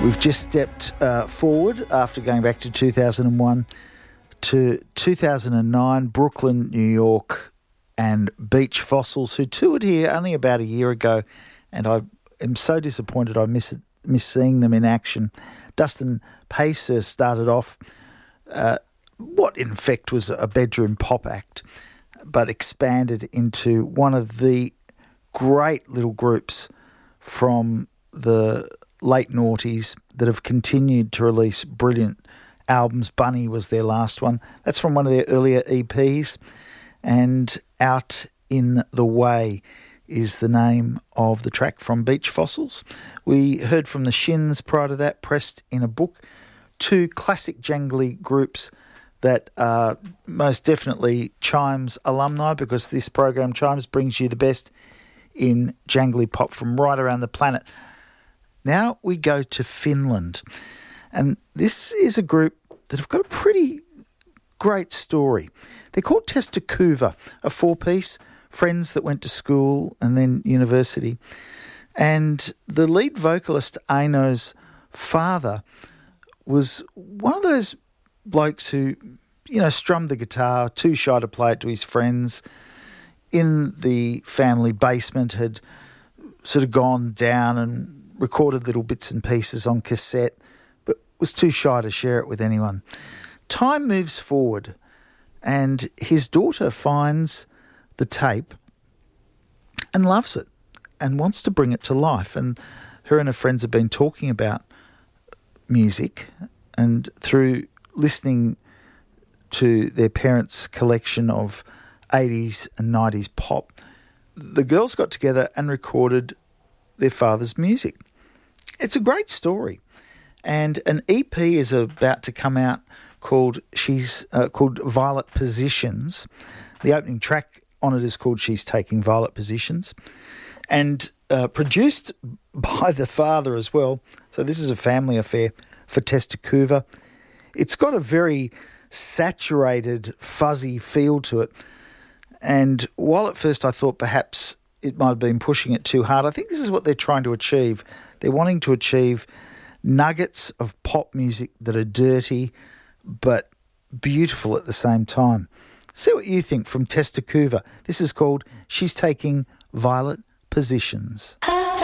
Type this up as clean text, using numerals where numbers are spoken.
We've just stepped forward after going back to 2001 to 2009, Brooklyn, New York, and Beach Fossils, who toured here only about a year ago, and I am so disappointed I miss seeing them in action. Dustin Pacer started off what in fact was a bedroom pop act, but expanded into one of the great little groups from the late noughties that have continued to release brilliant albums. Bunny was their last one. That's from one of their earlier EPs. And Out in the Way is the name of the track from Beach Fossils. We heard from the Shins prior to that, Pressed in a Book, two classic jangly groups that are most definitely Chimes alumni, because this program, Chimes, brings you the best in jangly pop from right around the planet. Now we go to Finland, and this is a group that have got a pretty great story. They're called Testakuva, a four-piece, friends that went to school and then university. And the lead vocalist, Aino's father, was one of those blokes who, strummed the guitar, too shy to play it to his friends, in the family basement, had sort of gone down and recorded little bits and pieces on cassette, but was too shy to share it with anyone. Time moves forward, and his daughter finds the tape and loves it and wants to bring it to life. And her and her friends have been talking about music, and through listening to their parents' collection of 80s and 90s pop, the girls got together and recorded their father's music. It's a great story. And an EP is about to come out called Violet Positions. The opening track on it is called She's Taking Violet Positions, and produced by the father as well. So this is a family affair for Testakuva. It's got a very saturated, fuzzy feel to it. And while at first I thought perhaps it might have been pushing it too hard, I think this is what they're trying to achieve. They're wanting to achieve nuggets of pop music that are dirty but beautiful at the same time. See what you think from Testakuva. This is called She's Taking Violet Positions.